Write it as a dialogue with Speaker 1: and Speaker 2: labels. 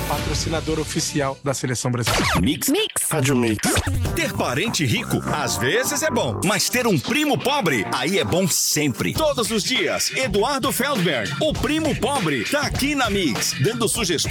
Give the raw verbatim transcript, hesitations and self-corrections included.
Speaker 1: patrocinador oficial da Seleção Brasileira.
Speaker 2: Mix.
Speaker 3: Mix.
Speaker 2: Rádio Mix.
Speaker 4: Ter parente rico, às vezes é bom, mas ter um primo pobre, aí é bom sempre. Todos os dias, Eduardo Feldberg, o primo pobre, tá aqui na Mix, dando sugestões